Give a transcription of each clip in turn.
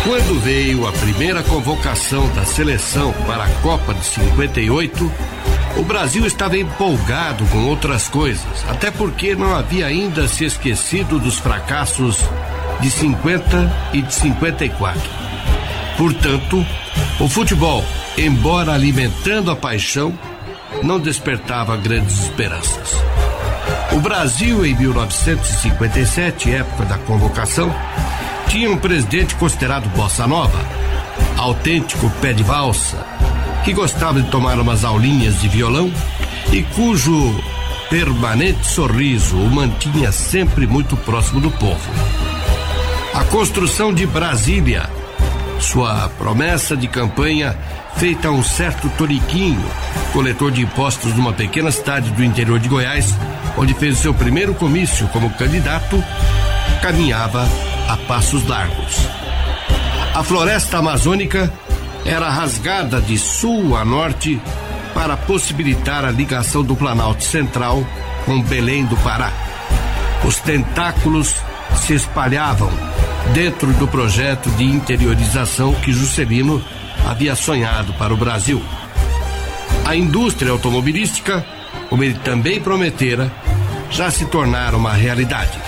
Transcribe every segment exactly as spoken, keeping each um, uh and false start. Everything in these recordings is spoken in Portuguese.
Quando veio a primeira convocação da seleção para a Copa de cinquenta e oito, o Brasil estava empolgado com outras coisas, até porque não havia ainda se esquecido dos fracassos de cinquenta e de cinquenta e quatro. Portanto, o futebol, embora alimentando a paixão, não despertava grandes esperanças. O Brasil, em mil novecentos e cinquenta e sete, época da convocação, tinha um presidente considerado bossa nova, autêntico pé de valsa, que gostava de tomar umas aulinhas de violão e cujo permanente sorriso o mantinha sempre muito próximo do povo. A construção de Brasília, sua promessa de campanha feita a um certo Toriquinho, coletor de impostos numa pequena cidade do interior de Goiás, onde fez seu primeiro comício como candidato, caminhava a passos largos. A floresta amazônica era rasgada de sul a norte para possibilitar a ligação do Planalto Central com Belém do Pará. Os tentáculos se espalhavam dentro do projeto de interiorização que Juscelino havia sonhado para o Brasil. A indústria automobilística, como ele também prometera, já se tornara uma realidade.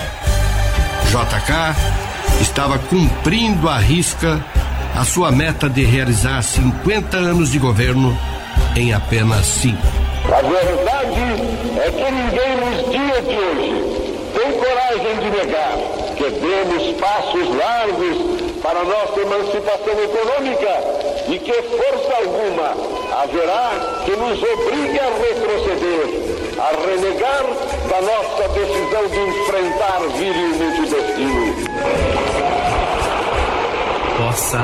J K estava cumprindo à risca a sua meta de realizar cinquenta anos de governo em apenas cinco. A verdade é que ninguém nos dias de hoje tem coragem de negar que demos passos largos para a nossa emancipação econômica e que força alguma haverá que nos obrigue a retroceder, a renegar da nossa decisão de enfrentar virilmente o destino. Nossa.